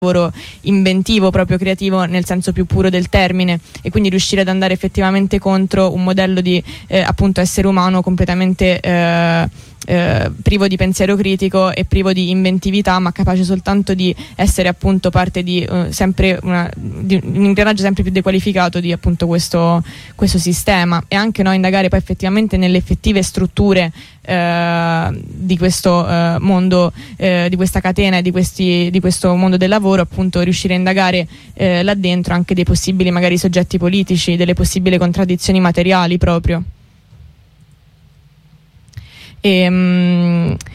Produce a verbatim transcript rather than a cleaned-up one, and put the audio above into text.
lavoro inventivo, proprio creativo nel senso più puro del termine, e quindi riuscire ad andare effettivamente contro un modello di eh, appunto essere umano completamente eh, eh, privo di pensiero critico e privo di inventività, ma capace soltanto di essere appunto parte di eh, sempre una, di un ingranaggio sempre più dequalificato di appunto questo, questo sistema, e anche no, indagare poi effettivamente nelle effettive strutture eh, di questo eh, mondo, eh, di questa catena e di, questi, di questo mondo del lavoro, appunto riuscire a indagare eh, là dentro anche dei possibili magari soggetti politici, delle possibili contraddizioni materiali proprio. E,